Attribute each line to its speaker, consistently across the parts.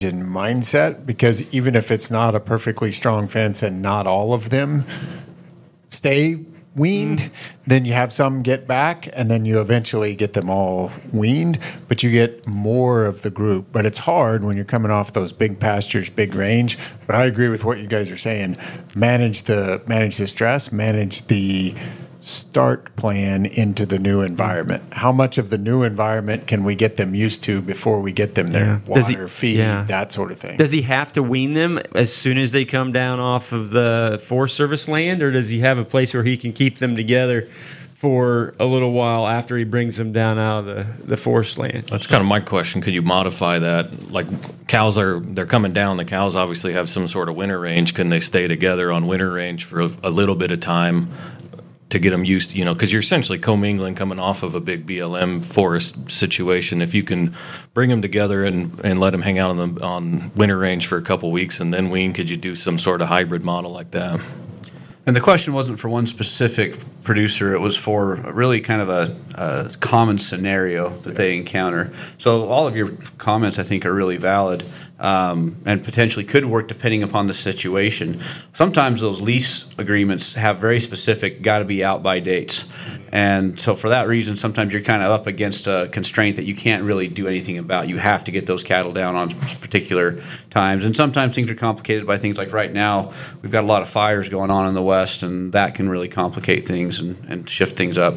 Speaker 1: in mindset, because even if it's not a perfectly strong fence and not all of them stay weaned, then you have some get back, and then you eventually get them all weaned, but you get more of the group. But it's hard when you're coming off those big pastures, big range. But I agree with what you guys are saying. Manage the stress, manage the start plan into the new environment. How much of the new environment can we get them used to before we get them their water, feed, that sort of thing?
Speaker 2: Does he have to wean them as soon as they come down off of the Forest Service land, or does he have a place where he can keep them together for a little while after he brings them down out of the forest land?
Speaker 3: That's kind of my question. Could you modify that? Like they're coming down. The cows obviously have some sort of winter range. Can they stay together on winter range for a little bit of time to get them used to, because you're essentially commingling coming off of a big BLM forest situation. If you can bring them together and let them hang out on winter range for a couple weeks and then wean, could you do some sort of hybrid model like that?
Speaker 4: And the question wasn't for one specific producer. It was for really kind of a common scenario that they encounter. So all of your comments, I think, are really valid and potentially could work depending upon the situation. Sometimes those lease agreements have very specific got-to-be-out-by dates. And so for that reason, sometimes you're kind of up against a constraint that you can't really do anything about. You have to get those cattle down on particular times. And sometimes things are complicated by things like right now, we've got a lot of fires going on in the West, and that can really complicate things and shift things up.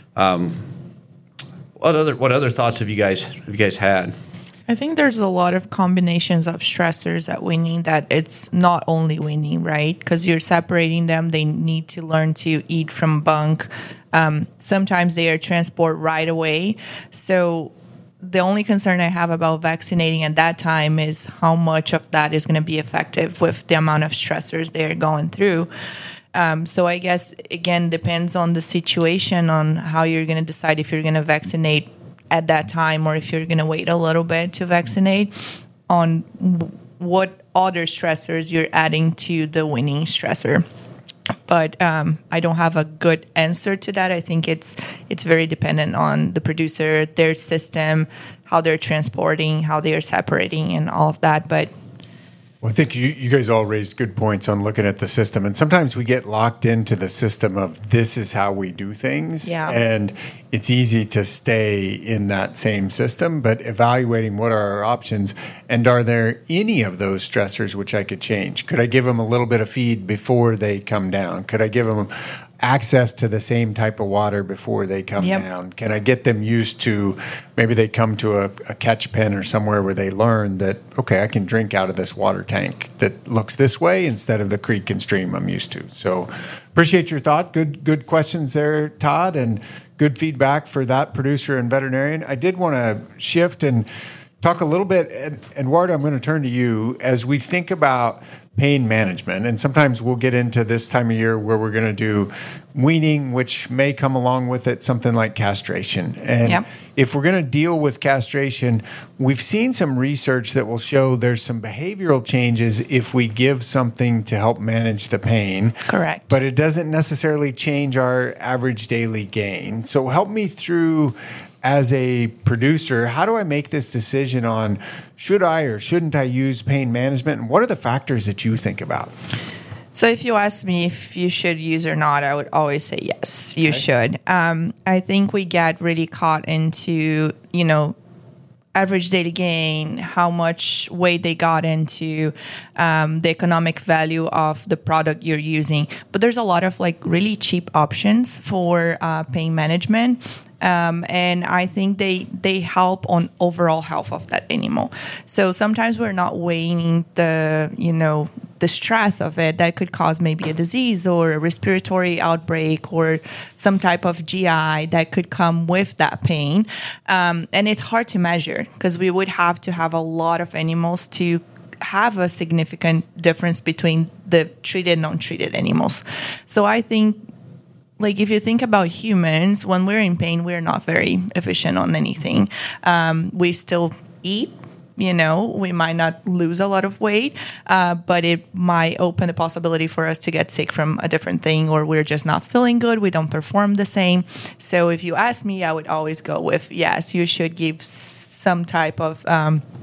Speaker 4: What other thoughts have you guys had?
Speaker 5: I think there's a lot of combinations of stressors at weaning that it's not only weaning, right? Because you're separating them. They need to learn to eat from bunk. Sometimes they are transport right away. So the only concern I have about vaccinating at that time is how much of that is going to be effective with the amount of stressors they're going through. So I guess, again, depends on the situation, on how you're going to decide if you're going to vaccinate at that time or if you're going to wait a little bit to vaccinate, on what other stressors you're adding to the weaning stressor. But I don't have a good answer to that. I think it's very dependent on the producer, their system, how they're transporting, how they are separating, and all of that. But
Speaker 1: well, I think you guys all raised good points on looking at the system. And sometimes we get locked into the system of this is how we do things.
Speaker 5: Yeah.
Speaker 1: And it's easy to stay in that same system, but evaluating what are our options and are there any of those stressors which I could change? Could I give them a little bit of feed before they come down? Could I give them access to the same type of water before they come down? Can I get them used to, maybe they come to a catch pen or somewhere where they learn that, okay, I can drink out of this water tank that looks this way instead of the creek and stream I'm used to. So appreciate your thought. Good questions there, Todd, and good feedback for that producer and veterinarian. I did want to shift and talk a little bit, and Eduardo, I'm going to turn to you as we think about pain management. And sometimes we'll get into this time of year where we're going to do weaning, which may come along with it something like castration. And if we're going to deal with castration, we've seen some research that will show there's some behavioral changes if we give something to help manage the pain.
Speaker 5: Correct.
Speaker 1: But it doesn't necessarily change our average daily gain. So help me through, as a producer, how do I make this decision on should I or shouldn't I use pain management? And what are the factors that you think about?
Speaker 5: So if you ask me if you should use or not, I would always say yes, you should. I think we get really caught into, average daily gain, how much weight they got into, the economic value of the product you're using. But there's a lot of really cheap options for pain management. And I think they help on overall health of that animal. So sometimes we're not weighing the stress of it that could cause maybe a disease or a respiratory outbreak or some type of GI that could come with that pain. And it's hard to measure because we would have to have a lot of animals to have a significant difference between the treated and non-treated animals. So I think, if you think about humans, when we're in pain, we're not very efficient on anything. We still eat. We might not lose a lot of weight, but it might open the possibility for us to get sick from a different thing, or we're just not feeling good. We don't perform the same. So if you ask me, I would always go with, yes, you should give some type of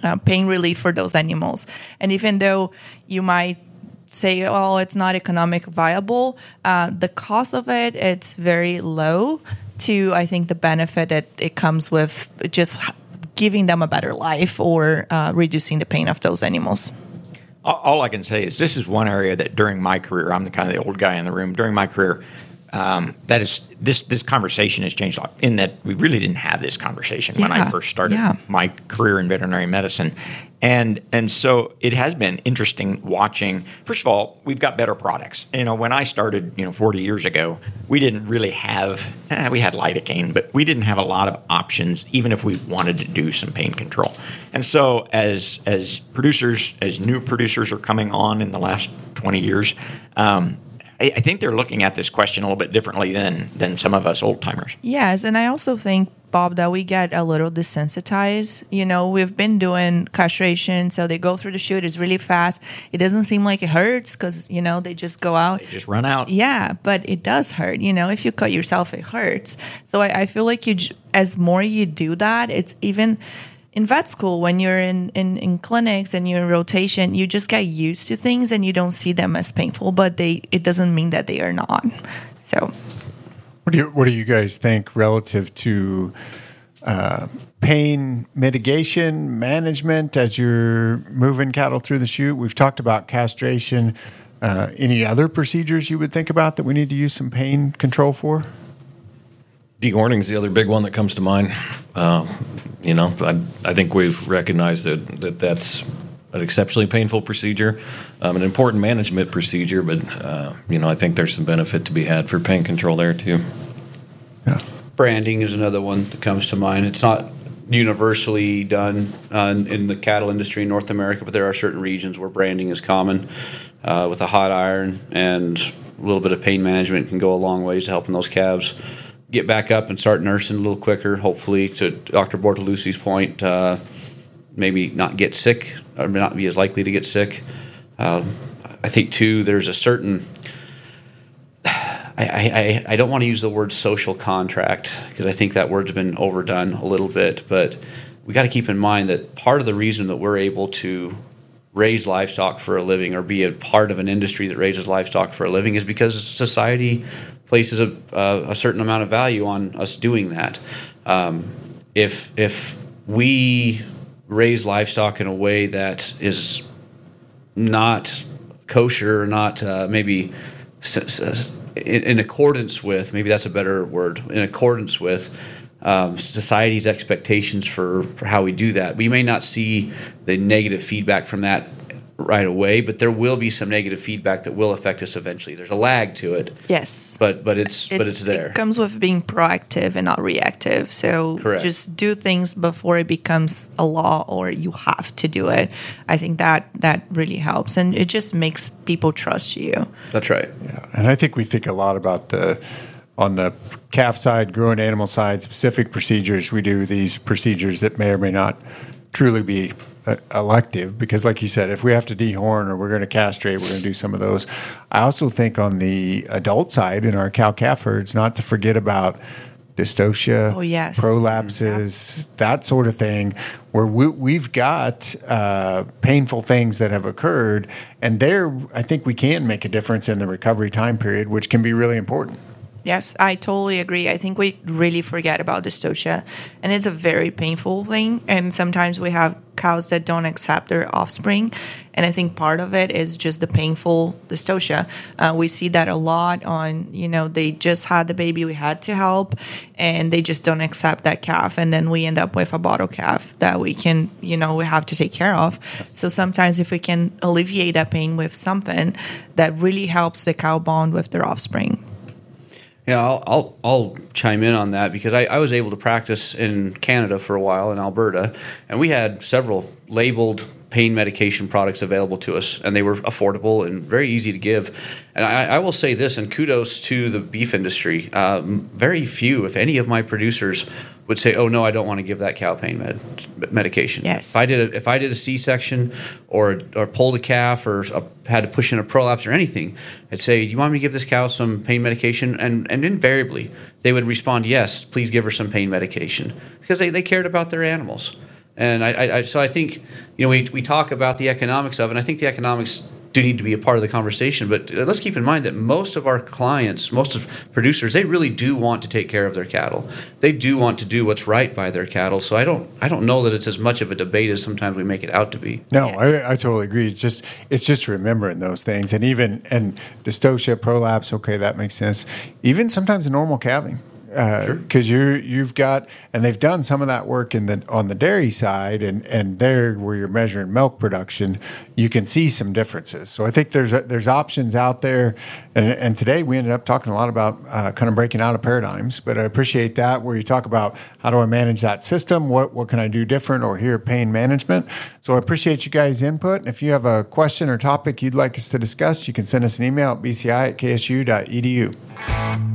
Speaker 5: pain relief for those animals. And even though you might say, oh, it's not economic viable, the cost of it, it's very low to, I think, the benefit that it comes with just giving them a better life or reducing the pain of those animals.
Speaker 6: All I can say is this is one area that during my career, I'm the kind of the old guy in the room. During my career, that is this conversation has changed a lot. In that we really didn't have this conversation when I first started my career in veterinary medicine, and so it has been interesting watching. First of all, we've got better products. When I started, 40 years ago, we didn't really have. We had lidocaine, but we didn't have a lot of options, even if we wanted to do some pain control. And so, as producers, as new producers are coming on in the last 20 years. I think they're looking at this question a little bit differently than some of us old timers.
Speaker 5: Yes, and I also think, Bob, that we get a little desensitized. We've been doing castration, so they go through the chute. It's really fast. It doesn't seem like it hurts because, they just go out.
Speaker 6: They just run out.
Speaker 5: Yeah, but it does hurt. If you cut yourself, it hurts. So I feel like as more you do that, it's even... In vet school, when you're in clinics and you're in rotation, you just get used to things and you don't see them as painful, but it doesn't mean that they are not. So,
Speaker 1: what do you guys think relative to pain mitigation management as you're moving cattle through the chute? We've talked about castration. Any other procedures you would think about that we need to use some pain control for?
Speaker 3: Dehorning is the other big one that comes to mind. I think we've recognized that that's an exceptionally painful procedure, an important management procedure, but I think there's some benefit to be had for pain control there too.
Speaker 1: Yeah.
Speaker 4: Branding is another one that comes to mind. It's not universally done in the cattle industry in North America, but there are certain regions where branding is common. With a hot iron and a little bit of pain management can go a long ways to helping those calves get back up and start nursing a little quicker, hopefully, to Dr. Bortolussi's point, maybe not get sick or not be as likely to get sick. I think, too, there's a certain... I don't want to use the word social contract because I think that word's been overdone a little bit, but we got to keep in mind that part of the reason that we're able to raise livestock for a living or be a part of an industry that raises livestock for a living is because society places a certain amount of value on us doing that. If we raise livestock in a way that is not kosher or not maybe in accordance with, maybe that's a better word, in accordance with society's expectations for how we do that. We may not see the negative feedback from that right away, but there will be some negative feedback that will affect us eventually. There's a lag to it.
Speaker 5: Yes.
Speaker 4: But it's there.
Speaker 5: It comes with being proactive and not reactive. So
Speaker 4: Correct.
Speaker 5: Just do things before it becomes a law or you have to do it. I think that really helps, and it just makes people trust you.
Speaker 4: That's right.
Speaker 1: Yeah, and I think we think a lot about on the calf side, growing animal side, specific procedures. We do these procedures that may or may not truly be elective because, like you said, if we have to dehorn or we're going to castrate, we're going to do some of those. I also think on the adult side in our cow-calf herds, not to forget about dystocia, prolapses, that sort of thing, where we've got painful things that have occurred, and there I think we can make a difference in the recovery time period, which can be really important.
Speaker 5: Yes, I totally agree. I think we really forget about dystocia, and it's a very painful thing. And sometimes we have cows that don't accept their offspring, and I think part of it is just the painful dystocia. We see that a lot on, they just had the baby, we had to help, and they just don't accept that calf, and then we end up with a bottle calf that we can, we have to take care of. So sometimes if we can alleviate that pain with something, that really helps the cow bond with their offspring.
Speaker 4: Yeah, I'll chime in on that because I was able to practice in Canada for a while in Alberta, and we had several labeled pain medication products available to us, and they were affordable and very easy to give. And I will say this, and kudos to the beef industry. Very few, if any, of my producers would say, "Oh no, I don't want to give that cow pain medication."
Speaker 5: Yes.
Speaker 4: If I did a C-section or pulled a calf or had to push in a prolapse or anything, I'd say, "Do you want me to give this cow some pain medication?" And invariably they would respond, "Yes, please give her some pain medication," because they cared about their animals. And so I think, we talk about the economics of it, and I think the economics do need to be a part of the conversation. But let's keep in mind that most of our clients, most of producers, they really do want to take care of their cattle. They do want to do what's right by their cattle. So I don't know that it's as much of a debate as sometimes we make it out to be.
Speaker 1: No, I totally agree. It's just remembering those things, and dystocia, prolapse. Okay, that makes sense. Even sometimes normal calving. Because you've got, and they've done some of that work on the dairy side, and there where you're measuring milk production, you can see some differences. So I think there's options out there, and today we ended up talking a lot about kind of breaking out of paradigms. But I appreciate that, where you talk about how do I manage that system, what can I do different, or here pain management. So I appreciate you guys' input. And if you have a question or topic you'd like us to discuss, you can send us an email at bci@ksu.edu.